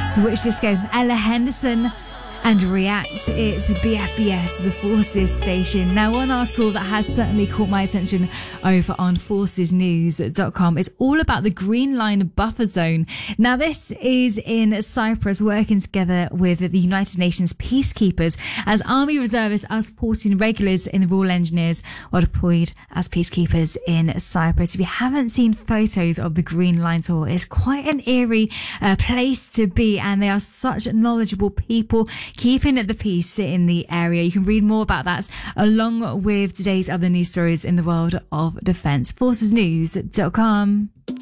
Switch Disco, Ella Henderson, and React. It's BFBS, the Forces station. Now, one article that has certainly caught my attention over on forcesnews.com is all about the Green Line buffer zone. Now, this is in Cyprus, working together with the United Nations peacekeepers, as army reservists are supporting regulars in the Royal Engineers are deployed as peacekeepers in Cyprus. If you haven't seen photos of the Green Line tour, it's quite an eerie place to be, and they are such knowledgeable people keeping the peace in the area. You can read more about that along with today's other news stories in the world of defence. Forcesnews.com.